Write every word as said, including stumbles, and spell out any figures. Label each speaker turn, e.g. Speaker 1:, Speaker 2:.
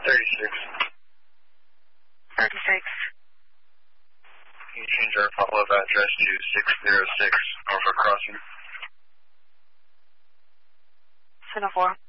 Speaker 1: thirty-six.
Speaker 2: thirty-six.
Speaker 1: Can you change our follow-up address to six oh six Norfolk Crossing?
Speaker 2: seven oh four.